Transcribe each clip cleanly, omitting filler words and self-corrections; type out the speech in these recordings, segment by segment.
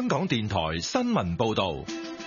香港電台新聞報道。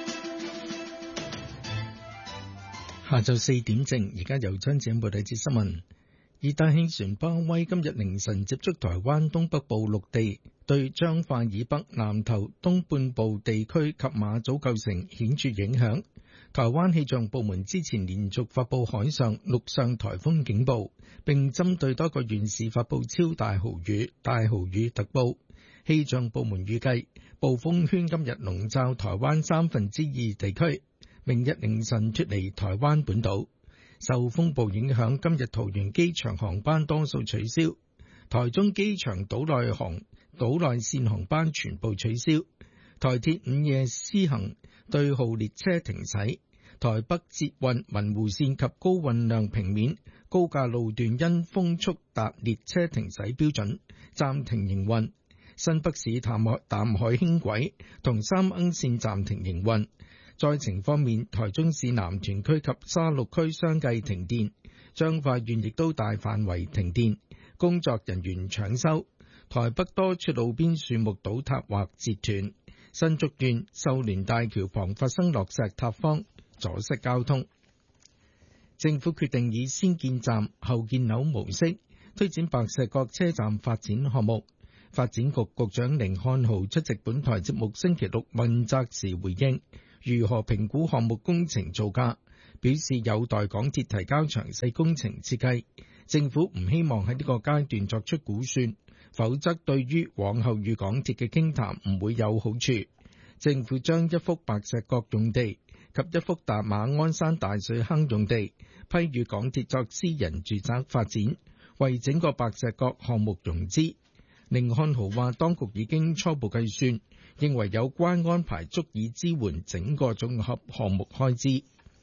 下晝4點正，而家由張子報道節新聞。熱帶氣旋巴威今日凌晨接觸台灣東北部陸地，對彰化以北、南投東半部地區及馬祖構成顯著影響。台灣氣象部門之前連續發布海上、陸上颱風警報，並針對多個縣市發布超大豪雨、大豪雨特報。氣象部門預計，暴風圈今日籠罩台灣2/3地區，明日凌晨脫離台灣本島。受風暴影響，今日桃園機場航班多數取消，台中機場島內線航班全部取消。台鐵午夜施行對號列車停駛，台北捷運文湖線及高運量平面高架路段因風速達列車停駛標準，暫停營運。新北市淡海輕軌同三鶯線暫停營運。災情方面，台中市南屯區及沙鹿區相繼停電，彰化縣亦都大範圍停電，工作人員搶修。台北多處路邊樹木倒塌或折斷，新竹縣秀聯大橋旁發生落石塌方，阻塞交通。政府決定以先建站後建樓模式推展白石角車站發展項目。發展局局長甯漢豪出席本台節目星期六問責時回應如何評估項目工程造價，表示有待港鐵提交詳細工程設計，政府唔希望喺呢個階段作出估算，否則對於往後與港鐵嘅傾談唔會有好處。政府將一幅白石角用地及一幅馬鞍山大水坑用地批予港鐵作私人住宅發展，為整個白石角項目融資。甯漢豪話，當局已經初步計算，認為有關安排足以支援整個綜合項目開支。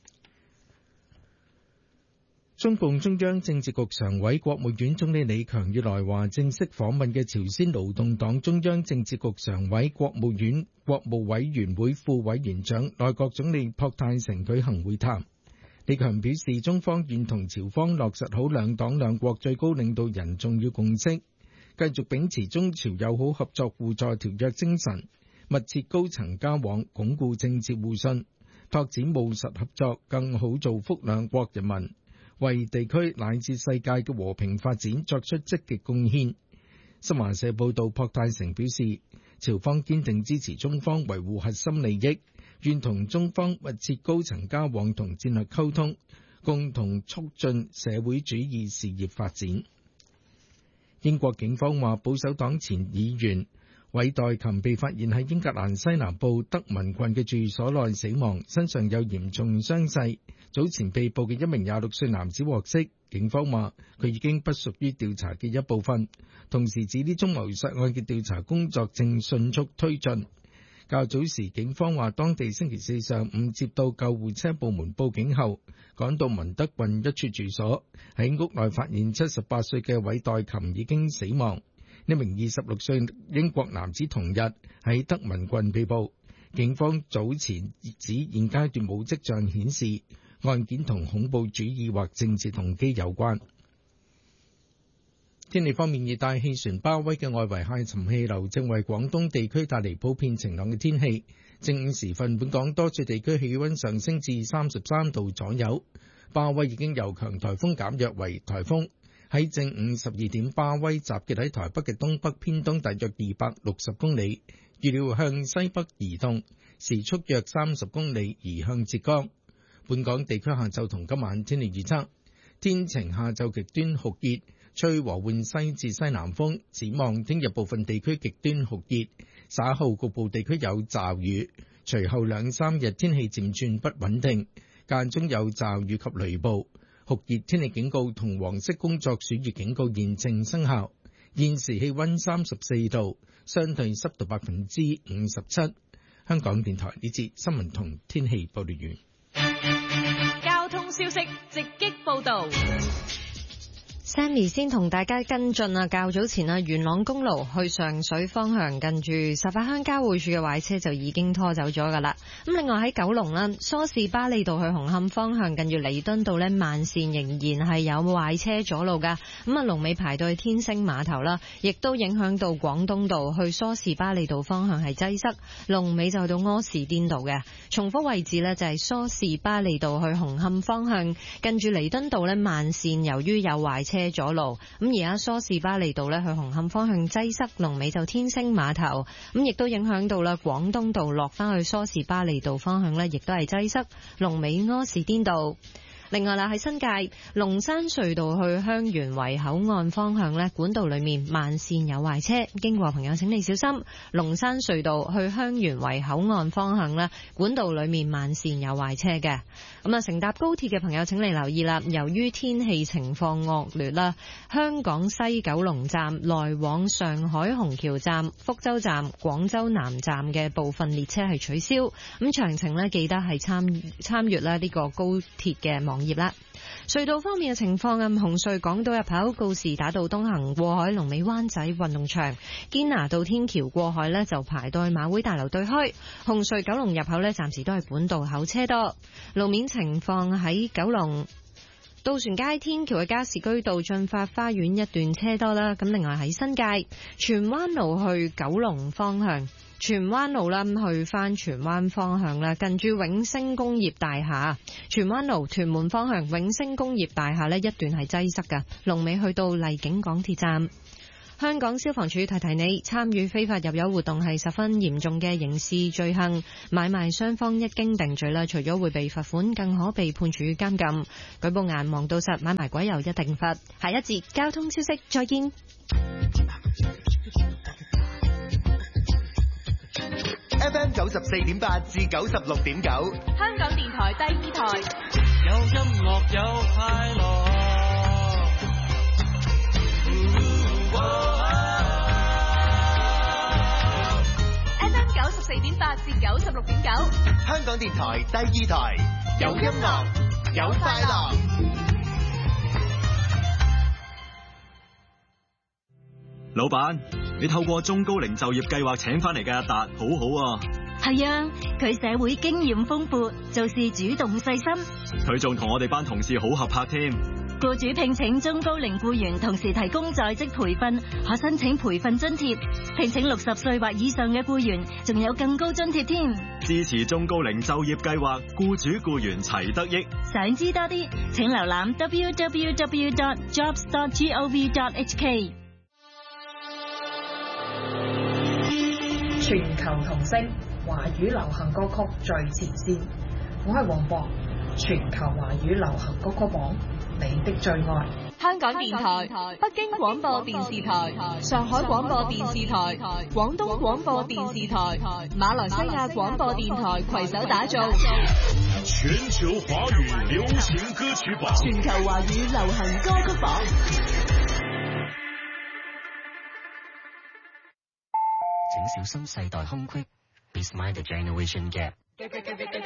中共中央政治局常委、國務院總理李強與來華正式訪問嘅朝鮮勞動黨中央政治局常委、國務委員會副委員長、內閣總理朴泰成舉行會談。李強表示，中方願同朝方落實好兩黨兩國最高領導人重要共識，繼續秉持中朝友好合作互助條約精神，密切高層交往，鞏固政治互信，拓展務實合作，更好造福兩國人民，為地區乃至世界嘅和平發展作出積極貢獻。新華社報道，朴泰成表示，朝方堅定支持中方維護核心利益，願同中方密切高層交往同戰略溝通，共同促進社會主義事業發展。英國警方話，保守黨前議員韋代琴被發現喺英格蘭西南部德文郡嘅住所內死亡，身上有嚴重傷勢。早前被捕嘅一名26歲男子獲釋，警方話佢已經不屬於調查嘅一部分，同時指呢宗謀殺案嘅調查工作正迅速推進。較早時，警方話當地星期四上午接到救護車部門報警後，趕到文德郡一處住所，喺屋內發現78歲嘅韋代琴已經死亡。一名26歲英國男子同日喺德文郡被捕。警方早前指現階段冇跡象顯示案件同恐怖主義或政治動機有關。天氣方面，熱帶氣旋巴威嘅外圍下沉氣流正為廣東地區帶嚟普遍晴朗嘅天氣。正午時分，本港多處地區氣溫上升至33度左右。巴威已經由強颱風減弱為颱風。喺正午12點，巴威集結喺台北嘅東北偏東大約260公里，預料向西北移動，時速約30公里，移向浙江。本港地區下晝同今晚天氣預測：天晴，下晝極端酷熱，吹和緩西至西南風。展望聽日部分地區極端酷熱，稍後局部地區有驟雨。隨後2-3日天氣漸轉不穩定，間中有驟雨及雷暴。酷熱天氣警告同黃色工作暑熱警告現正生效。現時氣溫34度，相對濕度57%。香港電台呢節新聞同天氣報道完。 交通消息直擊報道。 Sammy 先同大家跟進啊，較早前啊，元朗公路去上水方向近住十八鄉交匯處嘅壞車就已經拖走咗噶啦。咁另外喺九龍啦，梳士巴利道去紅磡方向近住彌敦道呢，慢線仍然係有壞車阻路噶。咁啊，龍尾排到去天星碼頭啦，亦都影響到廣東道去梳士巴利道方向係擠塞，龍尾就去到柯士甸道嘅。重複位置呢，就係梳士巴利道去紅磡方向近住彌敦道呢，慢線由於有壞車阻路，咁而家梳士巴利道咧去紅磡方向擠塞，龍尾就天星碼頭，咁亦都影響到啦廣東道落翻去梳士巴利道方向咧，亦都係擠塞，龍尾柯士甸道。另外啦，喺新界龍山隧道去香園圍口岸方向咧，管道裏面慢線有壞車，經過朋友請你小心。龍山隧道去香園圍口岸方向咧，管道裏面慢線有壞車嘅。咁啊，乘搭高鐵嘅朋友請你留意啦，由於天氣情況惡劣啦，香港西九龍站來往上海虹橋站、福州站、廣州南站嘅部分列車係取消。咁詳情咧，記得係參閱啦呢個高鐵嘅網頁啦。隧道方面嘅情況啊，紅隧港島入口告士打道東行過海，龍尾灣仔運動場堅拿道天橋過海呢就排到去馬會大樓對開。紅隧九龍入口呢暫時都係本道口車多。路面情況喺九龍渡船街天橋嘅加士居道進發花園一段車多啦。咁另外喺新界荃灣路去九龍方向，荃灣路啦，去翻荃灣方向啦，近住永星工業大廈。荃灣路屯門方向永星工業大廈呢一段係擠塞㗎，龍尾去到荔景港鐵站。香港消防處提提你，參與非法入油活動係十分嚴重嘅刑事罪行，買賣雙方一經定罪啦，除咗會被罰款，更可被判處監禁。舉報眼望到實，買埋鬼油一定罰。下一節交通消息，再見。 FM 94.8至96.9， 香港電台第二台， 有音樂有快樂。 FM 94.8至96.9， 香港電台第二台，有音樂有快樂。 老闆，你透過中高齡就業計劃請翻嚟嘅阿達，好好啊。 係啊，佢社會經驗豐富，做事主動細心。 佢仲同我哋班同事好合拍添。 僱主聘請中高齡僱員，同時提供在職培訓，可申請培訓津貼。聘請60歲或以上嘅僱員，仲有更高津貼添。 支持中高齡就業計劃，僱主僱員齊得益。 想知多啲，請瀏覽 www.jobs.gov.hk。 全球同聲，華語流行歌曲最前線。我係黃博，全球華語流行歌曲榜，你的最愛。 香港電台、北京廣播電視台、上海廣播電視台、廣東廣播電視台、馬來西亞廣播電台攜手打造全球華語流行歌曲榜， 全球華語流行歌曲榜。 請小心世代空隙 ，Be Smart the Generation Gap。